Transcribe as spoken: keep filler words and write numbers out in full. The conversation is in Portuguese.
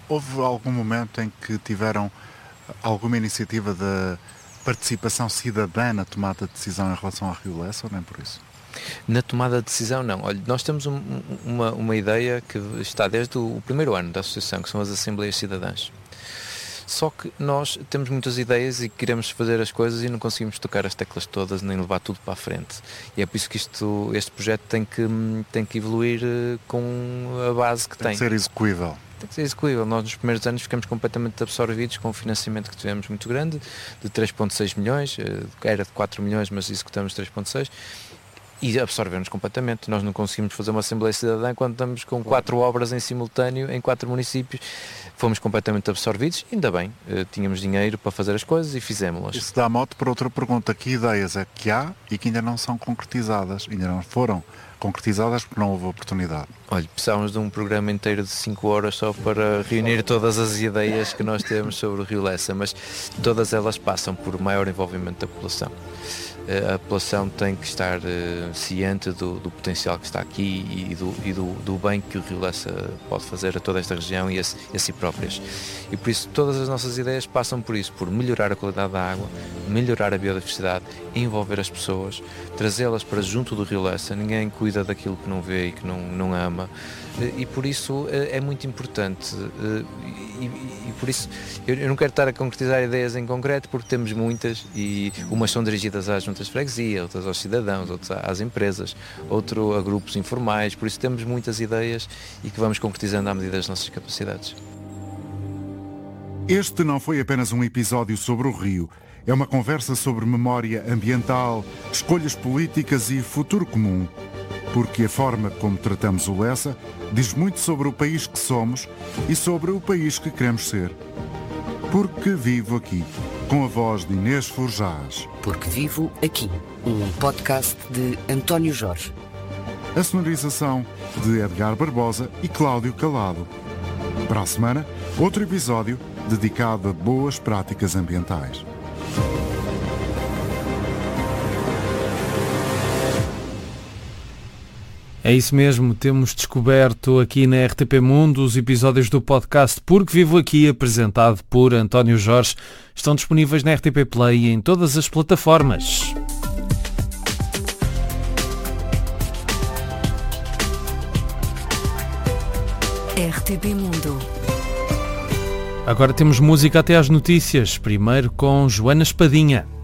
houve algum momento em que tiveram alguma iniciativa de participação cidadã na tomada de decisão em relação ao Rio Lessa, ou nem por isso? Na tomada de decisão, não. Olha, nós temos um, uma, uma ideia que está desde o, o primeiro ano da associação, que são as Assembleias Cidadãs. Só que nós temos muitas ideias e queremos fazer as coisas e não conseguimos tocar as teclas todas nem levar tudo para a frente. E é por isso que isto, este projeto tem que, tem que evoluir com a base que tem. Tem que ser execuível. Tem que ser execuível. Nós nos primeiros anos ficamos completamente absorvidos com o financiamento que tivemos muito grande, de três vírgula seis milhões, era de quatro milhões, mas executamos três vírgula seis. E absorvemos completamente. Nós não conseguimos fazer uma Assembleia Cidadã quando estamos com quatro obras em simultâneo em quatro municípios. Fomos completamente absorvidos, ainda bem, tínhamos dinheiro para fazer as coisas e fizemos-las. Isso dá mote para outra pergunta. Que ideias é que há e que ainda não são concretizadas? Ainda não foram concretizadas porque não houve oportunidade? Olha, precisávamos de um programa inteiro de cinco horas só para reunir todas as ideias que nós temos sobre o Rio Lessa, mas todas elas passam por maior envolvimento da população. A população tem que estar uh, ciente do, do potencial que está aqui e, do, e do, do bem que o Rio Lessa pode fazer a toda esta região e a, e a si próprias. E por isso todas as nossas ideias passam por isso, por melhorar a qualidade da água, melhorar a biodiversidade, envolver as pessoas, trazê-las para junto do Rio Lessa. Ninguém cuida daquilo que não vê e que não, não ama. E por isso é muito importante e, e por isso eu não quero estar a concretizar ideias em concreto porque temos muitas e umas são dirigidas às juntas de freguesia, outras aos cidadãos, outras às empresas, outro a grupos informais, por isso temos muitas ideias e que vamos concretizando à medida das nossas capacidades. Este não foi apenas um episódio sobre o Rio, é uma conversa sobre memória ambiental, escolhas políticas e futuro comum. Porque a forma como tratamos o Lessa diz muito sobre o país que somos e sobre o país que queremos ser. Porque vivo aqui, com a voz de Inês Forjás. Porque vivo aqui, um podcast de António Jorge. A sonorização de Edgar Barbosa e Cláudio Calado. Para a semana, outro episódio dedicado a boas práticas ambientais. É isso mesmo, temos descoberto aqui na R T P Mundo os episódios do podcast Porque Vivo Aqui, apresentado por António Jorge. Estão disponíveis na R T P Play e em todas as plataformas. R T P Mundo. Agora temos música até às notícias, primeiro com Joana Espadinha.